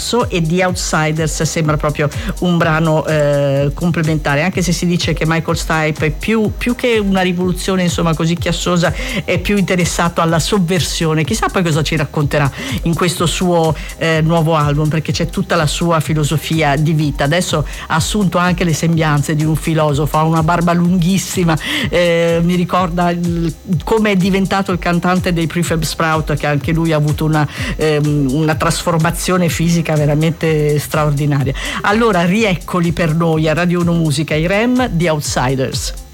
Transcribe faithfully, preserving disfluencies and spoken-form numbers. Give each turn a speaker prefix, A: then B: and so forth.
A: diverso, e The Outsiders sembra proprio un brano eh, complementare, anche se si dice che Michael Stipe è più, più che una rivoluzione insomma così chiassosa, è più interessato alla sovversione. Chissà poi cosa ci racconterà in questo suo eh, nuovo album, perché c'è tutta la sua filosofia di vita. Adesso ha assunto anche le sembianze di un filosofo, ha una barba lunghissima, eh, mi ricorda il, come è diventato il cantante dei Prefab Sprout, che anche lui ha avuto una, ehm, una trasformazione fisica veramente straordinaria. Allora rieccoli per noi a Radio uno Musica, i R E M, The Outsiders.